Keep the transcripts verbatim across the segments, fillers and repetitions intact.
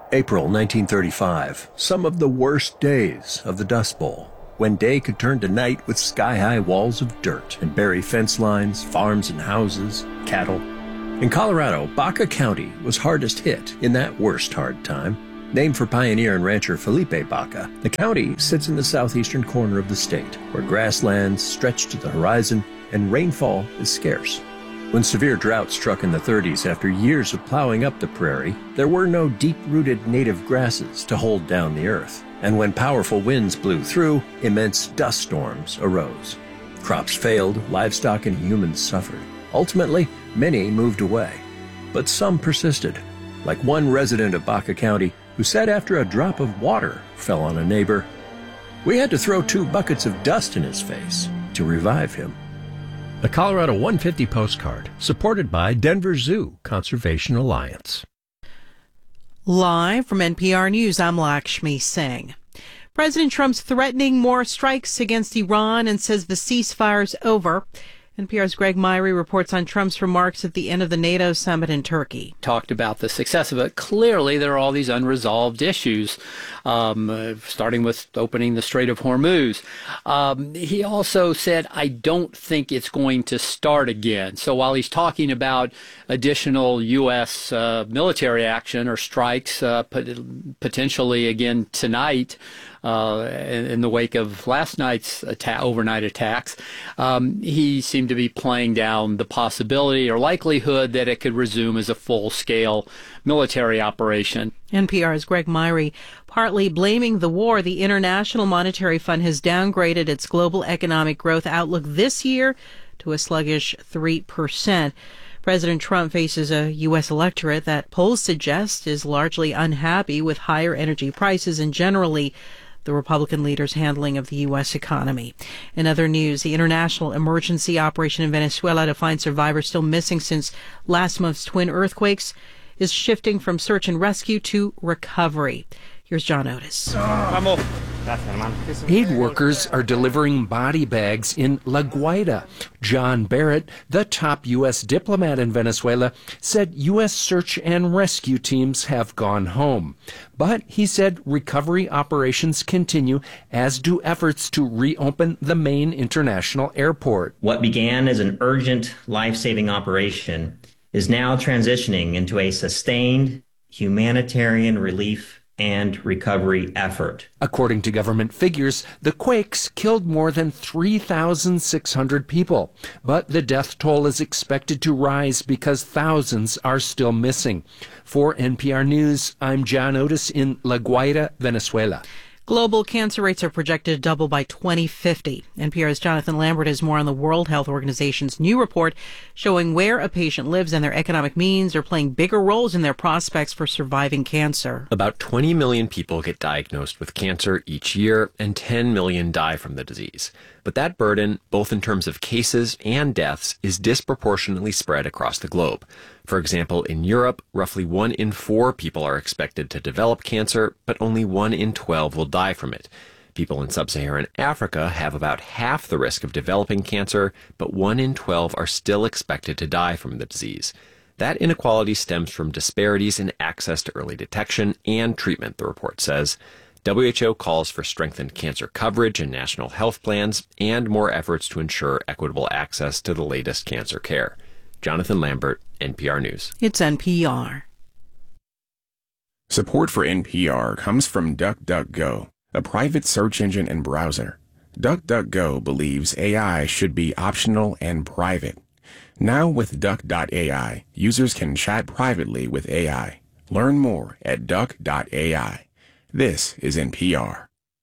April nineteen thirty-five, some of the worst days of the Dust Bowl, when day could turn to night with sky-high walls of dirt and bury fence lines, farms and houses, cattle. In Colorado, Baca County was hardest hit in that worst hard time. Named for pioneer and rancher Felipe Baca, the county sits in the southeastern corner of the state, where grasslands stretch to the horizon and rainfall is scarce. When severe drought struck in the thirties after years of plowing up the prairie, there were no deep-rooted native grasses to hold down the earth. And when powerful winds blew through, immense dust storms arose. Crops failed, livestock and humans suffered. Ultimately, many moved away. But some persisted, like one resident of Baca County who said after a drop of water fell on a neighbor, "We had to throw two buckets of dust in his face to revive him." The Colorado one fifty postcard, supported by Denver Zoo Conservation Alliance. Live from N P R News, I'm Lakshmi Singh. President Trump's threatening more strikes against Iran and says the ceasefire's over. N P R's Greg Myrie reports on Trump's remarks at the end of the NATO summit in Turkey. Talked about the success of it. Clearly, there are all these unresolved issues, um, uh, starting with opening the Strait of Hormuz. Um, he also said, I don't think it's going to start again. So while he's talking about additional U S uh, military action or strikes uh, pot- potentially again tonight, Uh, in, in the wake of last night's attack, overnight attacks, um, he seemed to be playing down the possibility or likelihood that it could resume as a full-scale military operation. N P R's Greg Myrie. Partly blaming the war, the International Monetary Fund has downgraded its global economic growth outlook this year to a sluggish three percent. President Trump faces a U S electorate that polls suggest is largely unhappy with higher energy prices and generally the Republican leader's handling of the U S economy. In other news, the international emergency operation in Venezuela to find survivors still missing since last month's twin earthquakes is shifting from search and rescue to recovery. Here's John Otis. Aid workers are delivering body bags in La Guaira. John Barrett, the top U S diplomat in Venezuela, said U S search and rescue teams have gone home. But he said recovery operations continue, as do efforts to reopen the main international airport. What began as an urgent life-saving operation is now transitioning into a sustained humanitarian relief and recovery effort. According to government figures, the quakes killed more than three thousand six hundred people, but the death toll is expected to rise because thousands are still missing. For N P R News, I'm John Otis in La Guaira, Venezuela. Global cancer rates are projected to double by twenty fifty. N P R's Jonathan Lambert has more on the World Health Organization's new report showing where a patient lives and their economic means are playing bigger roles in their prospects for surviving cancer. About twenty million people get diagnosed with cancer each year, and ten million die from the disease. But that burden, both in terms of cases and deaths, is disproportionately spread across the globe. For example, in Europe, roughly one in four people are expected to develop cancer, but only one in twelve will die from it. People in sub-Saharan Africa have about half the risk of developing cancer, but one in twelve are still expected to die from the disease. That inequality stems from disparities in access to early detection and treatment, the report says. W H O calls for strengthened cancer coverage in national health plans and more efforts to ensure equitable access to the latest cancer care. Jonathan Lambert, N P R News. It's N P R. Support for N P R comes from DuckDuckGo, a private search engine and browser. DuckDuckGo believes A I should be optional and private. Now with Duck dot A I, users can chat privately with A I. Learn more at Duck dot A I. This is N P R.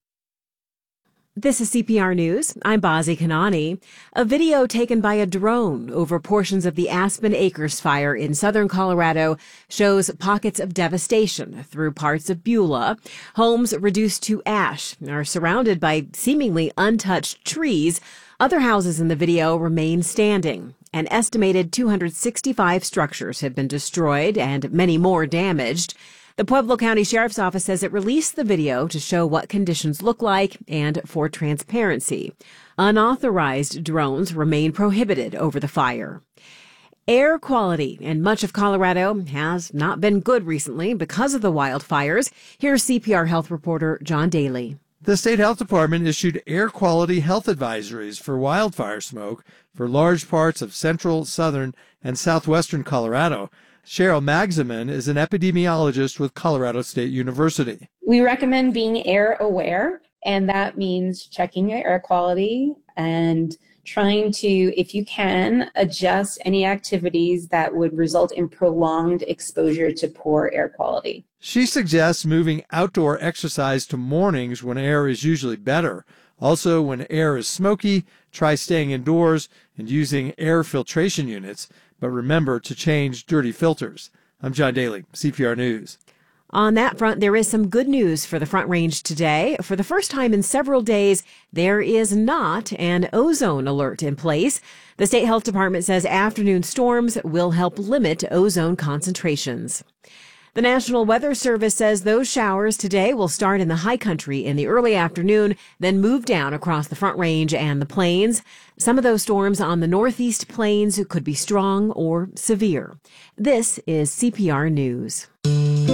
This is C P R News. I'm Bazi Kanani. A video taken by a drone over portions of the Aspen Acres fire in southern Colorado shows pockets of devastation through parts of Beulah. Homes reduced to ash are surrounded by seemingly untouched trees. Other houses in the video remain standing. An estimated two hundred sixty-five structures have been destroyed and many more damaged. The Pueblo County Sheriff's Office says it released the video to show what conditions look like and for transparency. Unauthorized drones remain prohibited over the fire. Air quality in much of Colorado has not been good recently because of the wildfires. Here's C P R Health reporter John Daly. The state health department issued air quality health advisories for wildfire smoke for large parts of central, southern, and southwestern Colorado. Cheryl Magzaman is an epidemiologist with Colorado State University. We recommend being air aware, and that means checking your air quality and trying to, if you can, adjust any activities that would result in prolonged exposure to poor air quality. She suggests moving outdoor exercise to mornings when air is usually better. Also, when air is smoky, try staying indoors and using air filtration units. But remember to change dirty filters. I'm John Daly, C P R News. On that front, there is some good news for the Front Range today. For the first time in several days, there is not an ozone alert in place. The State Health Department says afternoon storms will help limit ozone concentrations. The National Weather Service says those showers today will start in the high country in the early afternoon, then move down across the Front Range and the plains. Some of those storms on the northeast plains could be strong or severe. This is C P R News.